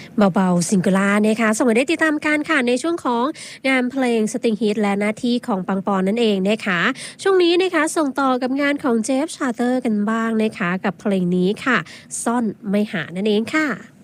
เบาๆซิงคูล่านะคะสวัสดีได้ติดตามกันค่ะในช่วงของงานเพลงสตริงฮิตและหน้าที่ของปังปอนนั่นเองนะคะช่วงนี้นะคะส่งต่อกับงานของเจฟชาเตอร์กันบ้างนะคะกับเพลงนี้ค่ะซ่อนไม่หานั่นเองค่ะ